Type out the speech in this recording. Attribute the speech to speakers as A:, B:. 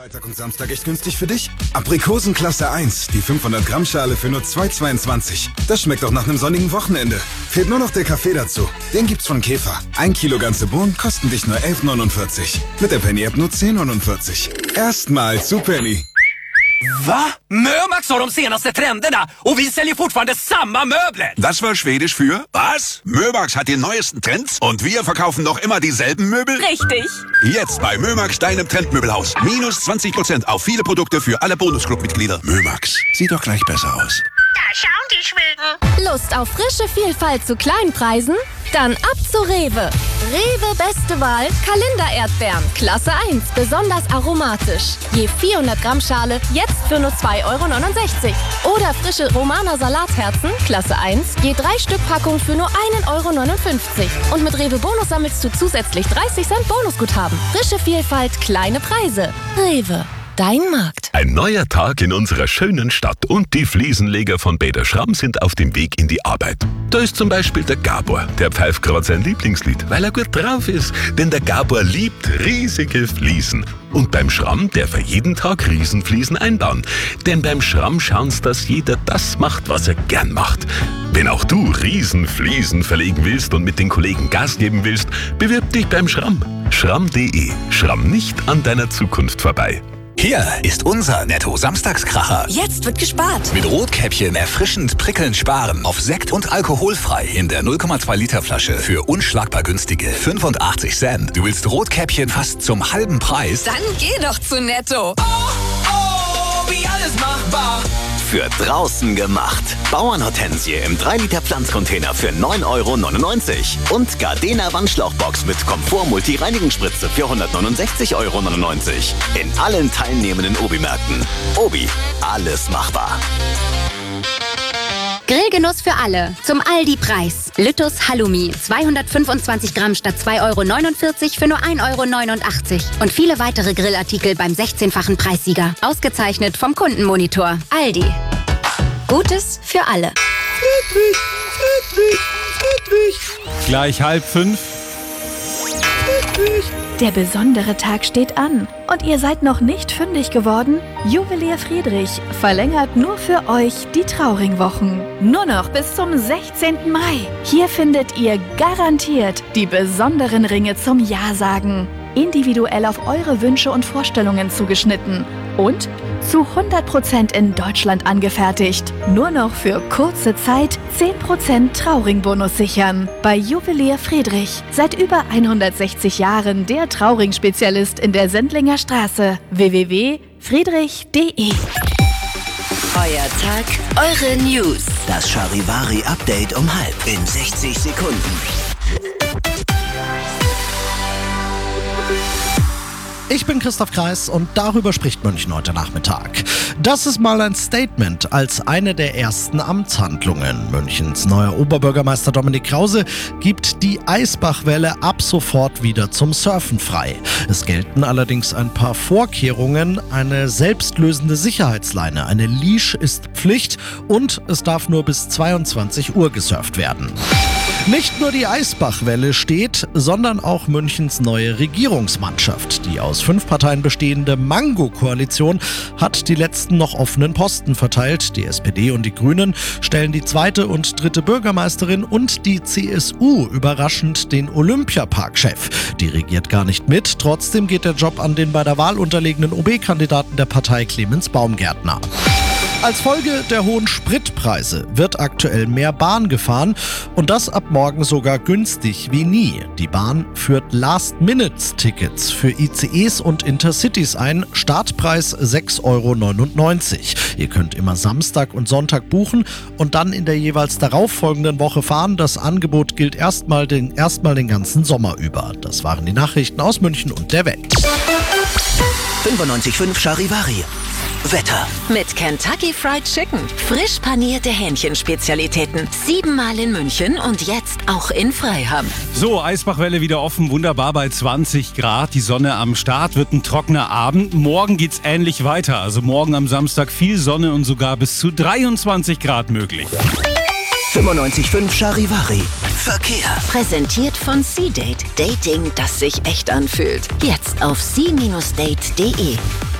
A: Freitag und Samstag echt günstig für dich? Aprikosen Klasse 1, die 500 Gramm Schale für nur 2,22. Das schmeckt auch nach einem sonnigen Wochenende. Fehlt nur noch der Kaffee dazu. Den gibt's von Käfer. 1 Kilo ganze Bohnen kosten dich nur 11,49. Mit der Penny-App nur 10,49. Erstmal zu Penny.
B: Va? Mömax har de senaste trenderna och vi säljer fortfarande samma möbler.
C: Das war Schwedisch für was? Mömax hat die neuesten Trends und wir verkaufen noch immer dieselben Möbel?
D: Richtig.
C: Jetzt bei Mömax, deinem Trendmöbelhaus. Minus 20% auf viele Produkte für alle Bonusclub-Mitglieder. Mömax, sieht doch gleich besser aus.
E: Da schauen die Schweden.
F: Lust auf frische Vielfalt zu Kleinpreisen? Dann ab zu Rewe. Rewe beste Wahl, Kalender-Erdbeeren, Klasse 1, besonders aromatisch. Je 400 Gramm Schale, jetzt für nur 2,69 €. Oder frische Romaner Salatherzen, Klasse 1, je 3 Stück Packung für nur 1,59 €. Und mit Rewe Bonus sammelst du zusätzlich 30 Cent Bonusguthaben. Frische Vielfalt, kleine Preise. Rewe. Dein Markt.
G: Ein neuer Tag in unserer schönen Stadt und die Fliesenleger von Bäder Schramm sind auf dem Weg in die Arbeit. Da ist zum Beispiel der Gabor, der pfeift gerade sein Lieblingslied, weil er gut drauf ist. Denn der Gabor liebt riesige Fliesen. Und beim Schramm darf er jeden Tag Riesenfliesen einbauen. Denn beim Schramm schauen's, dass jeder das macht, was er gern macht. Wenn auch du Riesenfliesen verlegen willst und mit den Kollegen Gas geben willst, bewirb dich beim Schramm. Schramm.de. Schramm nicht an deiner Zukunft vorbei.
H: Hier ist unser Netto-Samstagskracher.
D: Jetzt wird gespart.
H: Mit Rotkäppchen erfrischend prickelnd sparen. Auf Sekt und alkoholfrei in der 0,2 Liter Flasche für unschlagbar günstige 85 Cent. Du willst Rotkäppchen fast zum halben Preis?
D: Dann geh doch zu Netto.
B: Wie alles machbar.
I: Für draußen gemacht. Bauernhortensie im 3 Liter Pflanzcontainer für 9,99 € und Gardena Wandschlauchbox mit Komfort-Multi-Reinigungsspritze für 169,99 € in allen teilnehmenden Obi-Märkten. Obi, alles machbar.
J: Grillgenuss für alle. Zum Aldi-Preis. Lüttus Halloumi. 225 Gramm statt 2,49 € für nur 1,89 € Und viele weitere Grillartikel beim 16-fachen Preissieger. Ausgezeichnet vom Kundenmonitor. Aldi. Gutes für alle.
K: Friedrich. Gleich 4:30.
L: Der besondere Tag steht an und ihr seid noch nicht fündig geworden? Juwelier Friedrich verlängert nur für euch die Trauringwochen. Nur noch bis zum 16. Mai. Hier findet ihr garantiert die besonderen Ringe zum Ja-Sagen. Individuell auf eure Wünsche und Vorstellungen zugeschnitten. Und zu 100% in Deutschland angefertigt. Nur noch für kurze Zeit 10% Trauringbonus sichern. Bei Juwelier Friedrich. Seit über 160 Jahren der Trauring-Spezialist in der Sendlinger Straße. www.friedrich.de.
D: Euer Tag, eure News.
I: Das Charivari-Update um 12:30 in 60 Sekunden.
M: Ich bin Christoph Kreis und darüber spricht München heute Nachmittag. Das ist mal ein Statement als eine der ersten Amtshandlungen. Münchens neuer Oberbürgermeister Dominik Krause gibt die Eisbachwelle ab sofort wieder zum Surfen frei. Es gelten allerdings ein paar Vorkehrungen, eine selbstlösende Sicherheitsleine, eine Leash ist Pflicht und es darf nur bis 22 Uhr gesurft werden. Nicht nur die Eisbachwelle steht, sondern auch Münchens neue Regierungsmannschaft. Die aus 5 Parteien bestehende Mango-Koalition hat die letzten noch offenen Posten verteilt. Die SPD und die Grünen stellen die 2. und 3. Bürgermeisterin und die CSU überraschend den Olympiapark-Chef. Die regiert gar nicht mit, trotzdem geht der Job an den bei der Wahl unterlegenen OB-Kandidaten der Partei Clemens Baumgärtner. Als Folge der hohen Spritpreise wird aktuell mehr Bahn gefahren und das ab morgen sogar günstig wie nie. Die Bahn führt Last-Minutes-Tickets für ICEs und Intercities ein, Startpreis 6,99 €. Ihr könnt immer Samstag und Sonntag buchen und dann in der jeweils darauffolgenden Woche fahren. Das Angebot gilt erstmal den ganzen Sommer über. Das waren die Nachrichten aus München und der Welt.
I: 95.5 Charivari. Wetter.
D: Mit Kentucky Fried Chicken. Frisch panierte Hähnchenspezialitäten. 7-mal in München und jetzt auch in Freiham.
K: So, Eisbachwelle wieder offen, wunderbar bei 20 Grad. Die Sonne am Start, wird ein trockener Abend. Morgen geht's ähnlich weiter. Also morgen am Samstag viel Sonne und sogar bis zu 23 Grad möglich.
I: 95.5 Charivari. Verkehr.
D: Präsentiert von C-Date. Dating, das sich echt anfühlt. Jetzt auf c-date.de.